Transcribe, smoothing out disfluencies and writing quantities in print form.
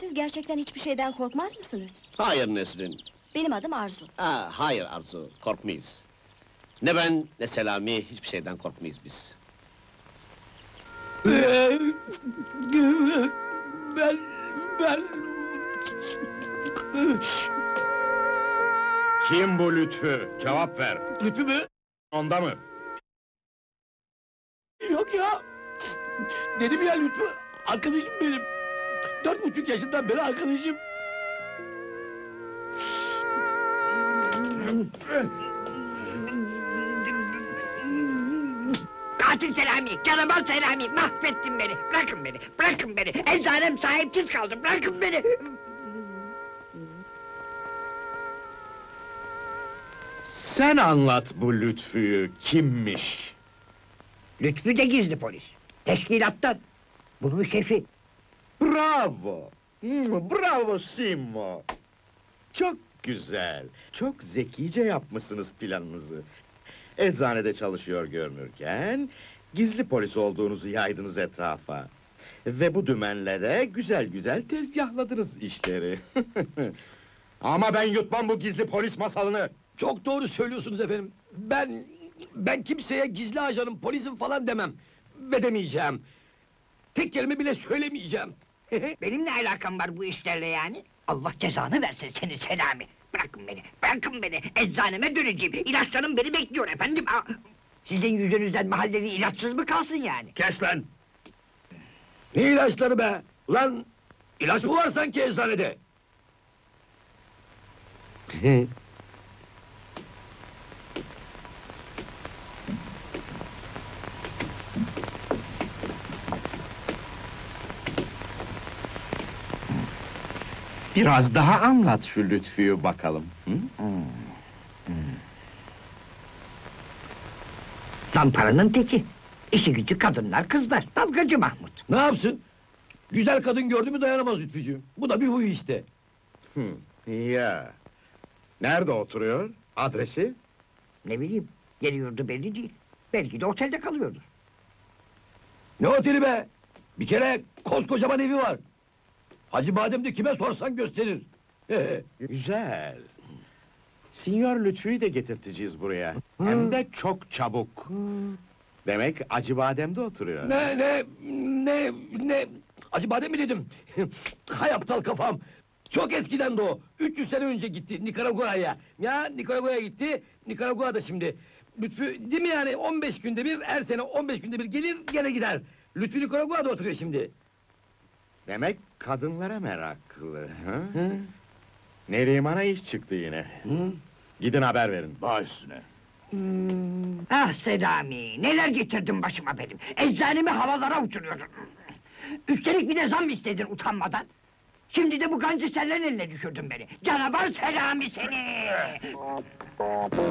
Siz gerçekten hiçbir şeyden korkmaz mısınız? Hayır Nesrin. Benim adım Arzu. Hayır Arzu, korkmayız. Ne ben, ne Selami, hiçbir şeyden korkmayız biz. Ben... Kim bu Lütfü? Cevap ver. Lütfü mü? Onda mı? Yok ya! Dedim ya Lütfü, arkadaşım benim! 4,5 yaşından beri arkadaşım! Katil Selami, canavar Selami, mahvettin beni! Bırakın beni, bırakın beni! Eczanem sahipsiz kaldı, bırakın beni! Sen anlat bu Lütfü'yü, kimmiş? Lütfü de gizli polis, teşkilattan! Bunun şefi! Bravo! Bravo Simo! Çok güzel, çok zekice yapmışsınız planınızı. Eczanede çalışıyor görünürken, gizli polis olduğunuzu yaydınız etrafa. Ve bu dümenlere güzel güzel tezgahladınız işleri. Ama ben yutmam bu gizli polis masalını! Çok doğru söylüyorsunuz efendim! Ben kimseye gizli ajanım, polisim falan demem! Ve demeyeceğim! Tek kelime bile söylemeyeceğim! Benim ne alakam var bu işlerle yani? Allah cezanı versin seni Selami! Bırakın beni, bırakın beni! Eczaneme döneceğim, ilaçlarım beni bekliyor efendim! Sizin yüzünüzden mahalleli ilaçsız mı kalsın yani? Kes lan! Ne ilaçları be? Ulan, ilaç mı var sanki eczanede? Biraz daha anlat şu Lütfü'yü bakalım. Hı? Zamparanın teki! İşi gücü kadınlar, kızlar, dalgacı Mahmut! Ne yapsın? Güzel kadın gördü mü dayanamaz Lütfücüğüm. Bu da bir huy işte. Ya. Nerede oturuyor? Adresi? Ne bileyim, yeri yurdu belli değil. Belki de otelde kalıyordur. Ne oteli be? Bir kere koskocaman evi var. Hacı Badem'de kime sorsan gösterir. Güzel. Sinyor Lütfü'yü de getirteceğiz buraya. Hem de çok çabuk. Demek Acıbadem'de oturuyor. Ne? Hacı Badem mi dedim? Hay aptal kafam! Çok eskiden de o. 300 sene önce gitti Nikaragua'ya. Ya Nikaragua'ya gitti, Nikaragua'da şimdi. Lütfü değil mi yani 15 günde bir, her sene 15 günde bir gelir gene gider. Lütfü Nikaragua'da oturuyor şimdi. Demek kadınlara meraklı. Hı? Neriman'a iş çıktı yine. Gidin haber verin. Baş üstüne. Ah Selami, neler getirdin başıma benim! Eczanemi havalara uçuruyordun! Üstelik bir de zam istedin utanmadan! Şimdi de bu gancı sellerin eline düşürdün beni! Canavar Selami seni!